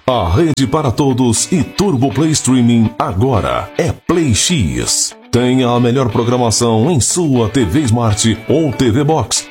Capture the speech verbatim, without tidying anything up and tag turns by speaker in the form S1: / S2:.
S1: A rede para todos e Turbo Play Streaming agora é Play X. Tenha a melhor programação em sua T V Smart ou T V Box